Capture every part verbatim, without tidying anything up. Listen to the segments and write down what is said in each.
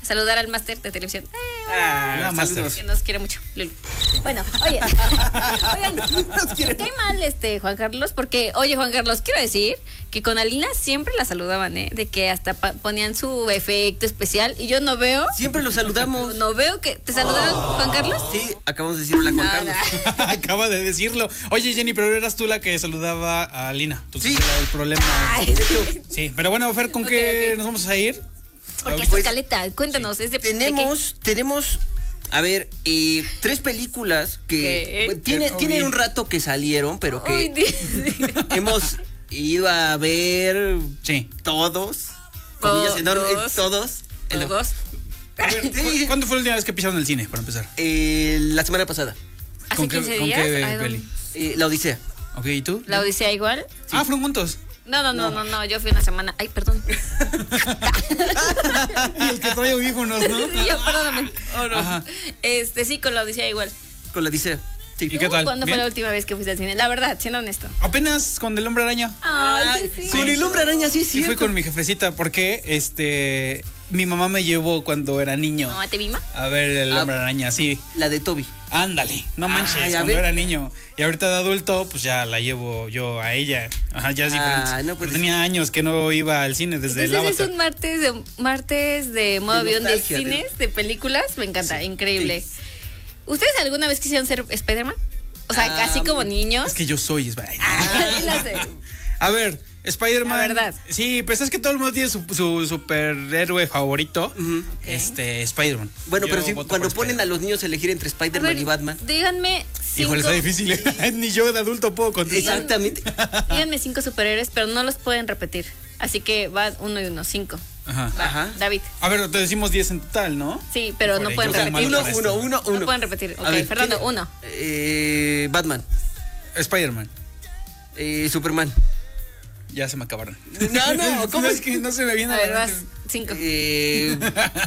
saludar al máster de televisión. Ah, Ah, máster. Que nos quiere mucho, Lulu. Bueno, oye, oigan, qué mal este Juan Carlos, porque, oye, Juan Carlos, quiero decir que con Alina siempre la saludaban, ¿eh? De que hasta pa- ponían su efecto especial y yo no veo, Siempre lo saludamos. no veo que te saludaron, Juan Carlos. Sí, acabamos de decir hola, Juan Carlos. Nada. Acaba de decirlo. Oye, Jenny, pero eras tú la que saludaba a Lina. Tú Sí. era el problema. Ay, Sí, pero bueno, Fer, ¿con Ok, qué ok. nos vamos a ir? porque es Pues, escaleta, cuéntanos, es de ¿de Tenemos, tenemos, a ver, eh, tres películas que ¿Qué? bueno, tiene- ¿Qué? tienen un rato que salieron, pero qué? Ay, que Dios. hemos ido a ver Sí. todos. Comillas enormes, Todos. todos. En la- Todos. A ver, ¿cu- ¿cuándo fue la última vez que pisaron el cine, para empezar? Eh, la semana pasada, Hace ¿Con qué, quince con días. qué I don't- peli? eh, La Odisea. Ok, ¿y tú? La Odisea igual. Ah, fueron juntos. No, no, no, no, no, yo fui una semana. Ay, perdón. Y el que trae audífonos, ¿no? Sí, yo, perdóname. Ajá. Este, sí, con la Odisea igual. Con la Odisea. Sí. ¿Y qué tal? ¿Cuándo ¿Bien? fue la última vez que fuiste al cine? La verdad, siendo honesto. Apenas con el Hombre Araña. Ay, sí. Con el hombre araña, sí, Sí, sí. fui con mi jefecita porque este mi mamá me llevó cuando era niño ¿No te vima? a ver el Ah. Hombre Araña, sí. La de Toby. Ándale, no manches, Ay, a cuando ver. era niño. Y ahorita de adulto, pues ya la llevo yo a ella. Ajá, ya es diferente. Ah, no, pues- Tenía años que no iba al cine desde el Entonces es Avatar. un martes de martes de modo De avión de nostalgia, de- cines, de películas. Me encanta, Sí, increíble. sí. ¿Ustedes alguna vez quisieron ser Spider-Man? O sea, Ah, casi como niños. Es que yo soy Spider- No sé. A ver, Spider-Man. La verdad. Sí, pues es que todo el mundo tiene su, su superhéroe favorito. Ujú. Este, Spider-Man. Bueno, Yo pero sí, voto cuando por ponen a Spider-Man. los niños a elegir entre A Spider-Man ver, y Batman. díganme cinco, Híjole, está difícil. Ni yo de adulto puedo contestar. Exactamente. díganme cinco superhéroes, pero no los pueden repetir. Así que va uno y uno, cinco. Ajá. Va, Ajá. David. A ver, te decimos diez en total, ¿no? Sí, pero Por no ahí, pueden yo soy repetir. malo Uno, para uno, esto. uno, No uno. pueden repetir. Ok, A ver, Fernando, ¿quién- uno. Eh, Batman. Spider-Man. Eh, Superman. Ya se me acabaron. No, no, ¿cómo es es? que no se me viene A a ver, la vas. mente. Cinco. Eh,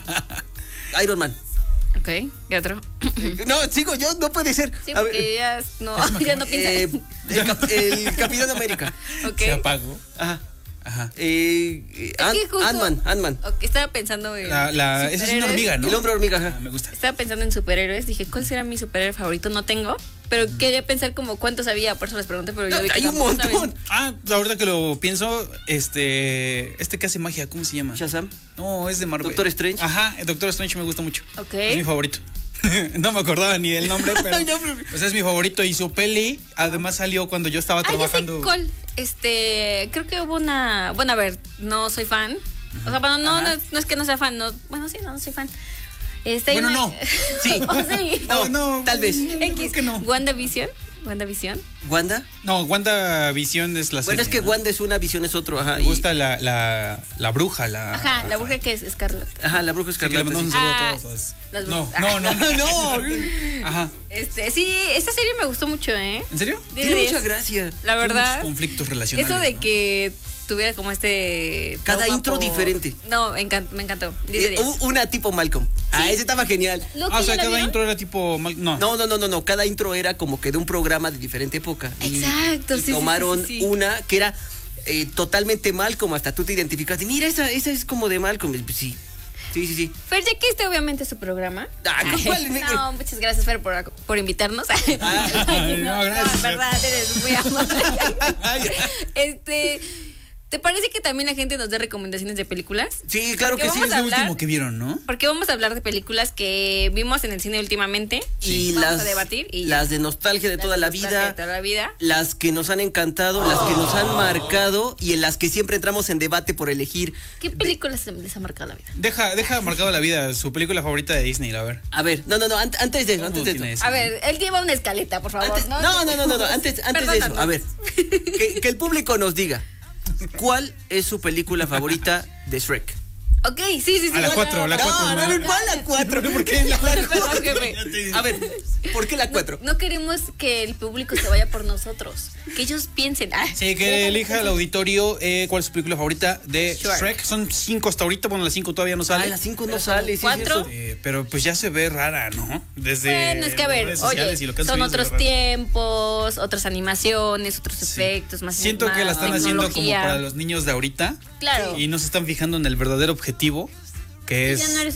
Iron Man. Ok, ¿y otro? No, sigo yo, no puede ser. Sí, A ver, porque ya no, ya no eh, piensa. el, cap- el Capitán América. Ok. Se apagó. Ajá. Ajá. Eh, eh, Es Ant- que justo- Ant-Man, Ant-Man. Ok, estaba pensando en. La, la, esa es una superhéroes. hormiga, ¿no? El hombre hormiga, ajá. Ah, me gusta. Estaba pensando en superhéroes. Dije, ¿cuál será mi superhéroe favorito? No tengo. Pero quería pensar como cuántos había. Por eso les pregunté. Pero yo vi que Hay un tampoco montón. saben. Ah, ahorita que lo pienso, este. Este que hace magia, ¿cómo se llama? Shazam. No, es de Marvel. Doctor Strange. Ajá, el Doctor Strange me gusta mucho. Ok. Es mi favorito. No me acordaba ni del nombre, pero. No, pero- Pues es mi favorito. Y su peli, además salió cuando yo estaba Ah, ya sé trabajando. cuál. Este, creo que hubo una. Bueno, a ver, no soy fan. O sea, bueno, no, Ajá. no, no es que no sea fan. No, bueno, sí, no, no soy fan. Este, hay Bueno, una- no. Sí. O sí. No, no, tal vez. Creo X. que no. WandaVision. WandaVision. ¿Wanda? No, WandaVision es la Bueno, serie, es que ¿no? Wanda es una, Visión es otro, ajá. Me y- gusta la, la, la bruja, la. Ajá, la bruja que es Scarlet. Ajá, la bruja Sí, que le escarlata. mandamos un sí. saludo Ah, a todos. las No, brujas. no, no, no, no. Ajá. Este, sí, esta serie me gustó mucho, ¿eh? ¿En serio? diez de Tiene diez. mucha gracia. La verdad. Muchos conflictos relacionales. Eso de ¿no? que tuviera como este. Cada trauma intro por- diferente. No, me encantó. Me encantó. diez de Eh, diez. u- una tipo Malcolm. Ah, ese estaba genial. ¿Loki Ah, o ya sea, la cada vieron? intro era tipo. mal- No. No, no, no, no, no. Cada intro era como que de un programa de diferente época. Y- Exacto, y sí, sí, tomaron sí, sí, sí. una que era eh, totalmente Malcolm, hasta tú te identificaste. Mira, esa, esa es como de Malcolm. Pues sí. Sí, sí, sí. Fer, ya que este obviamente es su programa. Ah, ¿cuál? No, muchas gracias, Fer, por, por invitarnos. Ay, no, gracias, en Fer. verdad, eres muy amable. Este, ¿te parece que también la gente nos dé recomendaciones de películas? Sí, claro ¿Qué que sí. vamos Es a lo hablar? último que vieron, ¿no? Porque vamos a hablar de películas que vimos en el cine últimamente. Y vamos las, a debatir. Y las de nostalgia de las toda la nostalgia vida. de toda la vida. Las que nos han encantado, las que nos han marcado y en las que siempre entramos en debate por elegir. ¿Qué películas les ha marcado la vida? Deja, deja marcado la vida, su película favorita de Disney, a ver. A ver, no, no, no, an- antes de eso, antes de tiene eso. eso? A ver, él lleva una escaleta, por favor. Antes- no, no, no, no, no, antes, antes de eso, Perdónanos. a ver, que, que el público nos diga, ¿cuál es su película favorita de Shrek? Ok, sí, sí, sí. A la cuatro, a la cuatro. No, no, no, ¿cuál la cuatro? ¿Por qué la Perdón, jefe. A ver, ¿por qué la cuatro? No queremos que el público se vaya por nosotros. Que ellos piensen. Ah, Sí, que elija el auditorio eh, cuál es su película favorita de Shrek. Shrek. Son cinco hasta ahorita, bueno, las cinco todavía no Ah, salen. las cinco no Pero son sale, sí es cuatro. cierto. Eh, pero pues ya se ve rara, ¿no? Desde Bueno, es que a las ver, redes oye, sociales y lo que han son subido se ve otros raro. tiempos, otras animaciones, otros Sí. efectos, más Siento que la más están haciendo como tecnología. para los niños de ahorita. Claro. Y no se están fijando en el verdadero objetivo, que Ya es no eres